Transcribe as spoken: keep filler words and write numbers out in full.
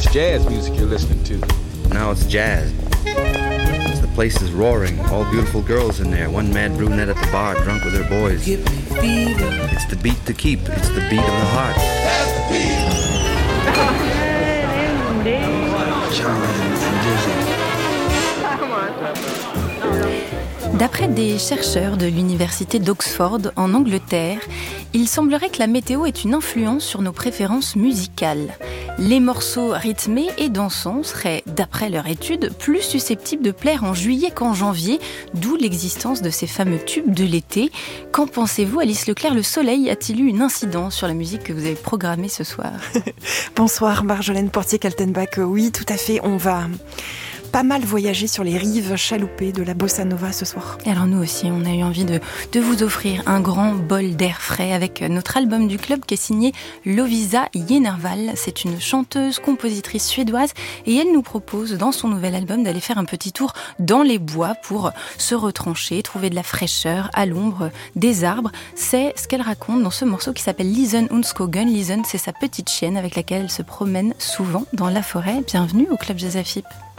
It's jazz music you're listening to. Now it's jazz. The place is roaring, all beautiful girls in there, one mad brunette at the bar, drunk with her boys. It's the beat to keep, it's the beat of the heart. D'après des chercheurs de l'université d'Oxford en Angleterre, il semblerait que la météo ait une influence sur nos préférences musicales. Les morceaux rythmés et dansants seraient, d'après leur étude, plus susceptibles de plaire en juillet qu'en janvier, d'où l'existence de ces fameux tubes de l'été. Qu'en pensez-vous, Alice Leclerc? Le soleil a-t-il eu une incidence sur la musique que vous avez programmée ce soir? Bonsoir Marjolaine Portier-Kaltenbach. Oui, tout à fait, on va pas mal voyager sur les rives chaloupées de la bossa nova ce soir. Et alors nous aussi, on a eu envie de, de vous offrir un grand bol d'air frais avec notre album du club qui est signé Lovisa Jenervall. C'est une chanteuse, compositrice suédoise et elle nous propose dans son nouvel album d'aller faire un petit tour dans les bois pour se retrancher, trouver de la fraîcheur à l'ombre des arbres. C'est ce qu'elle raconte dans ce morceau qui s'appelle Lisen und Skogen. Lisen, c'est sa petite chienne avec laquelle elle se promène souvent dans la forêt. Bienvenue au Club Jazz A F I P.